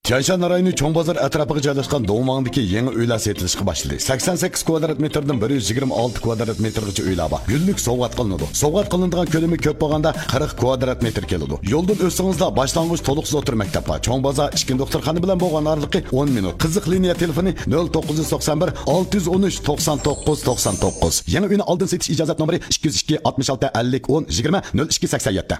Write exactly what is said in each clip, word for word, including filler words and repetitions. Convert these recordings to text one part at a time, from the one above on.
Tianshan rayoni Cho'ng bozor atrofiga joylashgan Do'ngmangdagi yangi uylar sotilishga boshladi. sakson sakkiz kvadrat metrdan bir yuz yigirma olti kvadrat metrgacha uylar bor. Gullik sovg'at qilinadi. Sovg'at qilinadigan ko'lami ko'p bo'lganda qirq kvadrat metr keladi. Yo'ldan o'tsingizda boshlang'ich to'liqsiz o'tir maktab bor. Cho'ng bozor ichki doktorxona bilan bo'lgan oraliqi o'n minut. Qiziq liniya telefoni nol to'qqiz yuz to'qson bir olti yuz o'n uch to'qson to'qqiz to'qson to'qqiz. Yangi uyni oldin setish ijozat nomeri ikki yuz ikki oltmish olti ellik o'n yigirma nol ikki sakson yetti.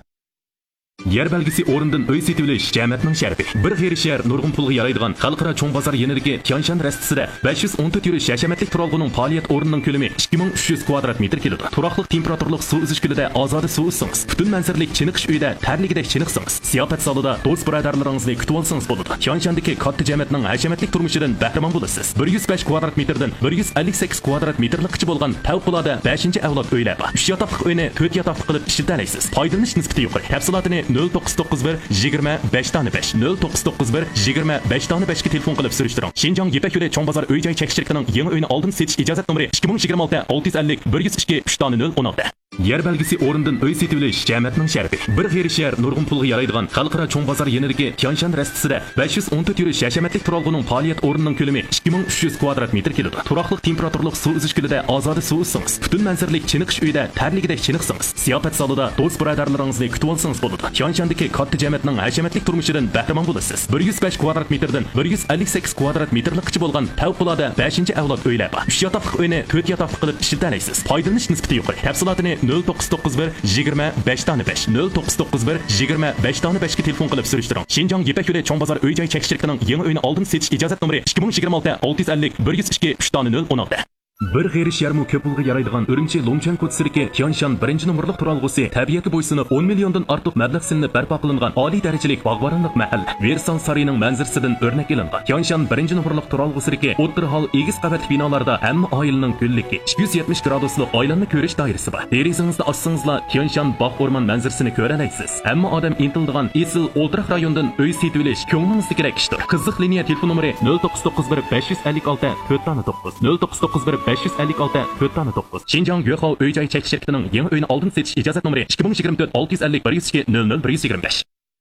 Yer belgisi o'rindan uy setilish jamiyatning sharifi. Bir xerishar nurg'un pulga yaraydigan xalqaro cho'ng bozor yenidagi Tianshan rastisida besh yuz o'n to'rt yurish hashamatlik turalg'uning faoliyat o'rnining ko'lami ikki ming uch yuz kvadrat metr keladi. Turaqli temperaturli suv uzish kulida ozodi suv uzsangiz, butun manzaralik chiniqish uyida tarligidek chiniqsangiz, ziyofat zalida do'st birodarlaringizni kutib olsangiz bo'ladi. Tianshandagi katta jamiyatning hashamatlik turmushidan bahramand bo'lasiz. bir yuz besh kvadrat metrdan bir yuz ellik sakkiz kvadrat metrlikcha bo'lgan favqulodda beshinchi avlod uylar bor. uch yotoqli uyni to'rt yotoqli qilib ishlata olasiz. Foydalanish nisbati yuqori. Tafsilotini nol to'qqiz to'qqiz bir yigirma besh besh nol to'qqiz to'qqiz bir yigirma besh besh ga telefon qilib surishtiring. Shinjong Yipak yo'li Cho'ng bozor uy-joy chekish shirkatining yangi uyini oldin setish ijozat nomeri ikki ming yigirma olti olti yuz ellik bir yuz ikki uch nol o'n olti. Yer belgisi o'rindan uy setilish jamiyatning sharifi. Bir xerishar nurg'un pulga yaraydigan xalqaro cho'ng bozor yenidagi Tianshan rastisida besh yuz o'n to'rt yurish hashamatlik turalg'uning faoliyat o'rnining ko'lami ikki ming uch yuz kvadrat metr keladi. Turaqli temperaturli suv uzish kulida ozodi suv uzsangiz, butun manzaralik chiniqish uyida tarligidek chiniqsangiz, ziyofat zalida do'st birodarlaringizni kutib olsangiz bo'ladi. Tianshandagi katta jamiyatning hashamatlik turmushidan bahramand bo'lasiz. bir yuz besh kvadrat metrdan bir yuz ellik sakkiz kvadrat metrlikcha bo'lgan favqulodda beshinchi avlod uylar bor. uch yotoqli uyni to'rt yotoqli qilib ishlata olasiz. Foydalanish nisbati yuqori. Tafsilotini nol to'qqiz to'qqiz bir yigirma besh besh nol to'qqiz to'qqiz bir yigirma besh besh ga telefon qilib surishtiring. Shinjong Yipak yo'li Cho'ng bozor uy-joy chekish shirkatining yangi uyini oldin setish ijozat nomeri ikki ming yigirma olti olti yuz ellik bir yuz ikki uch nol o'n olti. Bir xerish yarmi ko'p pulga yaraydigan Urumchi Longchang ko'chasidagi Tianshan birinchi nomerlik turalg'usi tabiatga bo'ysunib o'n milliondan ortiq mablag' silinib barpo qilingan oliy darajalik bog'boronlik mahalla Versan sarining manzarasidan o'rnak olingan. Tianshan birinchi nomerlik turalg'usidagi o'ttir hol egiz qavatli binolarda hamma oilaning ko'lligi ikki yuz yetmish graduslik oilanni ko'rish doirasi bor. Derizangizni ochsangizla Tianshan bog' o'rmon manzarasini ko'ra olasiz. Hamma odam intildigan esil o'ltiraq rayondan uy setilish ko'nglingizni kerak ishdir. Qiziq liniya telefon nomeri nol to'qqiz to'qqiz bir besh yuz ellik olti to'rt to'qqiz nol to'qqiz to'qqiz bir besh yuz ellik olti to'rt to'qqiz. Shinjong Yo'qov uy-joy chekish shirkatining yangi uyini oldin setish ijozat nomeri ikki ming yigirma to'rt olti yuz ellik bir yuz ikki nol nol bir yuz yigirma besh.